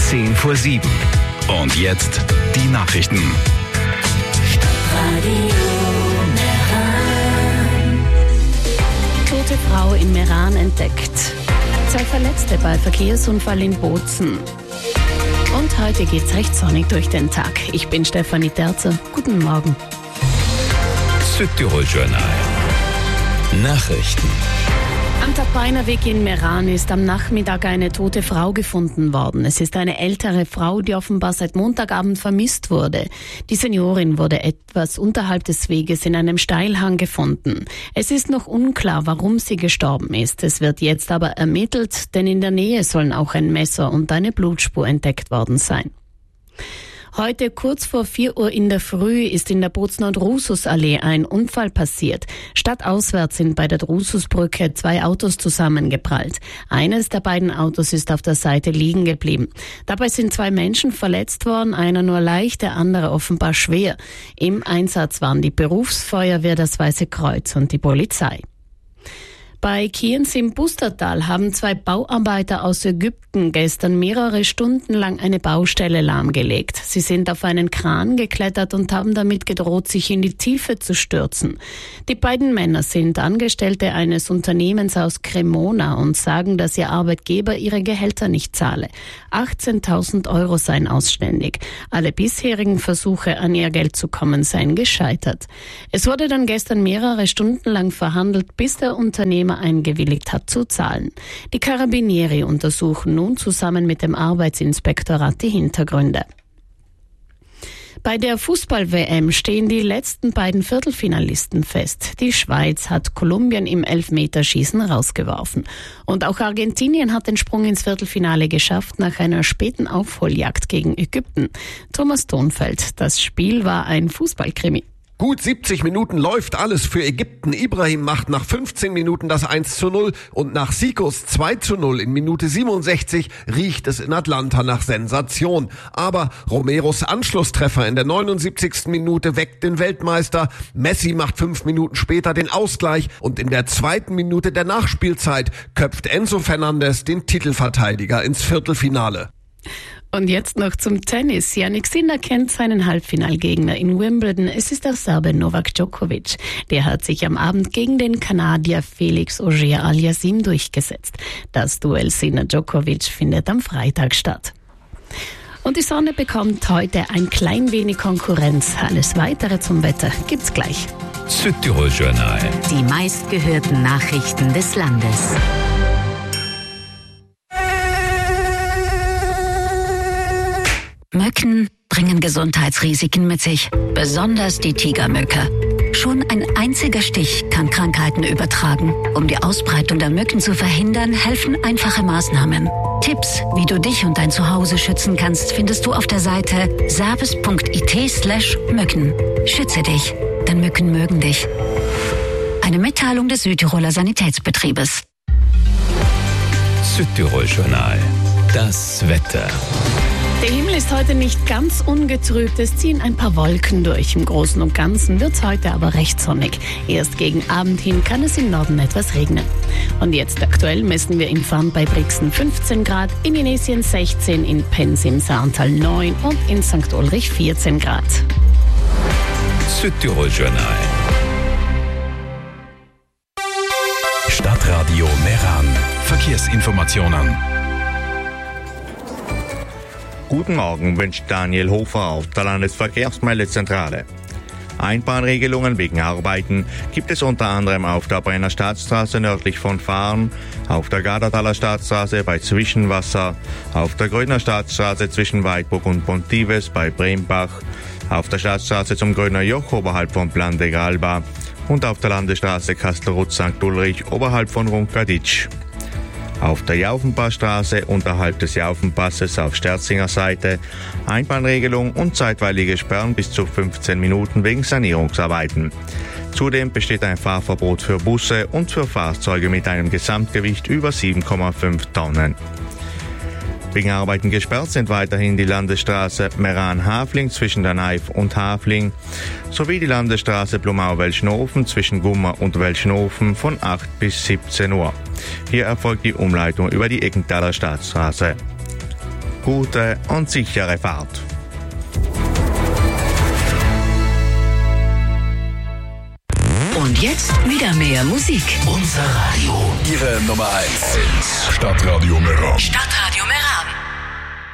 7:10. Und jetzt die Nachrichten. Tote Frau in Meran entdeckt. 2 Verletzte bei Verkehrsunfall in Bozen. Und heute geht's recht sonnig durch den Tag. Ich bin Stefanie Terzer. Guten Morgen. Südtirol Journal. Nachrichten. Am Tapainer-Weg in Meran ist am Nachmittag eine tote Frau gefunden worden. Es ist eine ältere Frau, die offenbar seit Montagabend vermisst wurde. Die Seniorin wurde etwas unterhalb des Weges in einem Steilhang gefunden. Es ist noch unklar, warum sie gestorben ist. Es wird jetzt aber ermittelt, denn in der Nähe sollen auch ein Messer und eine Blutspur entdeckt worden sein. Heute kurz vor 4 Uhr in der Früh ist in der Bozener Drususallee ein Unfall passiert. Stadtauswärts sind bei der Drususbrücke 2 Autos zusammengeprallt. Eines der beiden Autos ist auf der Seite liegen geblieben. Dabei sind 2 Menschen verletzt worden, einer nur leicht, der andere offenbar schwer. Im Einsatz waren die Berufsfeuerwehr, das Weiße Kreuz und die Polizei. Bei Kienz im Bustertal haben 2 Bauarbeiter aus Ägypten gestern mehrere Stunden lang eine Baustelle lahmgelegt. Sie sind auf einen Kran geklettert und haben damit gedroht, sich in die Tiefe zu stürzen. Die beiden Männer sind Angestellte eines Unternehmens aus Cremona und sagen, dass ihr Arbeitgeber ihre Gehälter nicht zahle. 18.000 Euro seien ausständig. Alle bisherigen Versuche, an ihr Geld zu kommen, seien gescheitert. Es wurde dann gestern mehrere Stunden lang verhandelt, bis der Unternehmer eingewilligt hat zu zahlen. Die Carabinieri untersuchen nun zusammen mit dem Arbeitsinspektorat die Hintergründe. Bei der Fußball-WM stehen die letzten beiden Viertelfinalisten fest. Die Schweiz hat Kolumbien im Elfmeterschießen rausgeworfen. Und auch Argentinien hat den Sprung ins Viertelfinale geschafft nach einer späten Aufholjagd gegen Ägypten. Thomas Thonfeld, das Spiel war ein Fußballkrimi. Gut 70 Minuten läuft alles für Ägypten. Ibrahim macht nach 15 Minuten das 1:0 und nach Sikos 2:0 in Minute 67 riecht es in Atlanta nach Sensation. Aber Romeros Anschlusstreffer in der 79. Minute weckt den Weltmeister. Messi macht 5 Minuten später den Ausgleich und in der 2. Minute der Nachspielzeit köpft Enzo Fernandez den Titelverteidiger ins Viertelfinale. Und jetzt noch zum Tennis. Jannik Sinner kennt seinen Halbfinalgegner in Wimbledon. Es ist der Serbe Novak Djokovic. Der hat sich am Abend gegen den Kanadier Felix Auger-Aliassime durchgesetzt. Das Duell Sinner-Djokovic findet am Freitag statt. Und die Sonne bekommt heute ein klein wenig Konkurrenz. Alles Weitere zum Wetter gibt's gleich. Südtirol Journal. Die meistgehörten Nachrichten des Landes. Mücken bringen Gesundheitsrisiken mit sich, besonders die Tigermücke. Schon ein einziger Stich kann Krankheiten übertragen. Um die Ausbreitung der Mücken zu verhindern, helfen einfache Maßnahmen. Tipps, wie du dich und dein Zuhause schützen kannst, findest du auf der Seite sabes.it/Mücken. Schütze dich, denn Mücken mögen dich. Eine Mitteilung des Südtiroler Sanitätsbetriebes. Südtirol Journal. Das Wetter. Der Himmel ist heute nicht ganz ungetrübt, es ziehen ein paar Wolken durch. Im Großen und Ganzen wird es heute aber recht sonnig. Erst gegen Abend hin kann es im Norden etwas regnen. Und jetzt aktuell messen wir in Farn bei Brixen 15 Grad, in Inesien 16, in Pens im Saartal 9 und in St. Ulrich 14 Grad. Südtirol Journal. Stadtradio Meran. Verkehrsinformationen. Guten Morgen, wünscht Daniel Hofer auf der Landesverkehrsmeldezentrale. Einbahnregelungen wegen Arbeiten gibt es unter anderem auf der Brenner Staatsstraße nördlich von Farn, auf der Gardertaler Staatsstraße bei Zwischenwasser, auf der Gröner Staatsstraße zwischen Weidburg und Pontives bei Brembach, auf der Staatsstraße zum Gröner Joch oberhalb von Plan de Galba und auf der Landesstraße Kastelruth-St. Ulrich oberhalb von Runkaditsch. Auf der Jaufenpassstraße unterhalb des Jaufenpasses auf Sterzinger Seite Einbahnregelung und zeitweilige Sperren bis zu 15 Minuten wegen Sanierungsarbeiten. Zudem besteht ein Fahrverbot für Busse und für Fahrzeuge mit einem Gesamtgewicht über 7,5 Tonnen. Wegen Arbeiten gesperrt sind weiterhin die Landesstraße Meran-Hafling zwischen der Naif und Hafling sowie die Landesstraße Blumau-Welschnofen zwischen Gummer und Welschnofen von 8 bis 17 Uhr. Hier erfolgt die Umleitung über die Eckenthaler Staatsstraße. gute und sichere Fahrt. Und jetzt wieder mehr Musik. Unser Radio. Ihre Nummer 1. Stadtradio Meran. Stadtradio Meran.